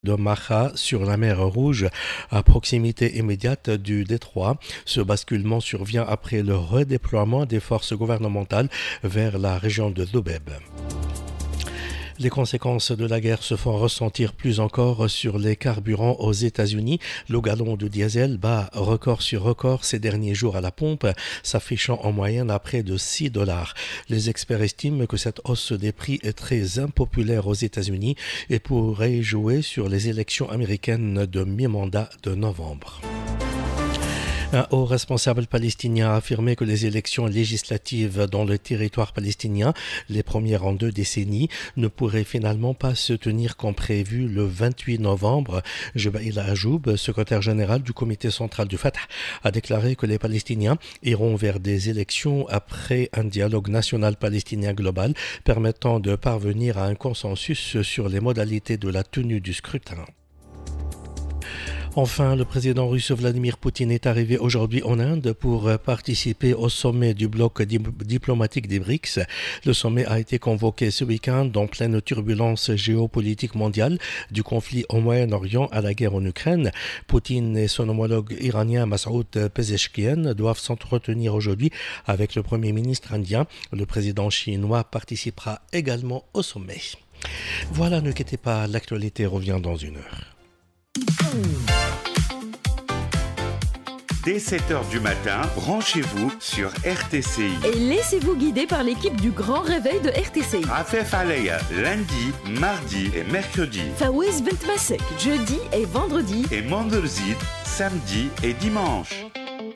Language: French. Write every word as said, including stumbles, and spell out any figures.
de Macha sur la mer Rouge, à proximité immédiate du détroit. Ce basculement survient après le redéploiement des forces gouvernementales vers la région de Doubeb. Les conséquences de la guerre se font ressentir plus encore sur les carburants aux États-Unis. Le gallon de diesel bat record sur record ces derniers jours à la pompe, s'affichant en moyenne à près de six dollars. Les experts estiment que cette hausse des prix est très impopulaire aux États-Unis et pourrait jouer sur les élections américaines de mi-mandat de novembre. Un haut responsable palestinien a affirmé que les élections législatives dans le territoire palestinien, les premières en deux décennies, ne pourraient finalement pas se tenir comme prévu le vingt-huit novembre. Jebaïl Ajoub, secrétaire général du comité central du Fatah, a déclaré que les Palestiniens iront vers des élections après un dialogue national palestinien global permettant de parvenir à un consensus sur les modalités de la tenue du scrutin. Enfin, le président russe Vladimir Poutine est arrivé aujourd'hui en Inde pour participer au sommet du bloc diplomatique des BRICS. Le sommet a été convoqué ce week-end en pleine turbulence géopolitique mondiale, du conflit au Moyen-Orient à la guerre en Ukraine. Poutine et son homologue iranien Masoud Pezeshkian doivent s'entretenir aujourd'hui avec le premier ministre indien. Le président chinois participera également au sommet. Voilà, ne quittez pas, l'actualité revient dans une heure. Dès sept heures du matin, branchez-vous sur R T C I. Et laissez-vous guider par l'équipe du Grand Réveil de R T C I. Afef Alaya, lundi, mardi et mercredi. Fawez Bentmasek, jeudi et vendredi. Et Mandelzid, samedi et dimanche.